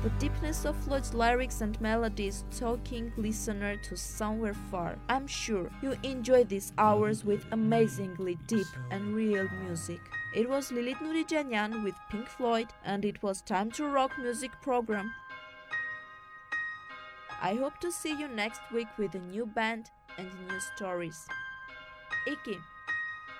The deepness of Floyd's lyrics and melodies taking listener to somewhere far. I'm sure you enjoy these hours with amazingly deep and real music. It was Lilith Nurijanyan with Pink Floyd, and it was Time to Rock music program. I hope to see you next week with a new band and new stories. Iki.